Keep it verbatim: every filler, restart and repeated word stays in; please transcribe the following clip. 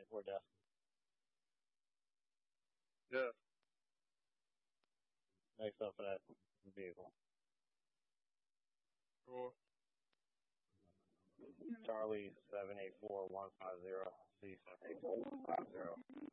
four death. Yeah. Next up for that vehicle. Cool. Charlie seven eight four one five zero C seven eight four one five zero.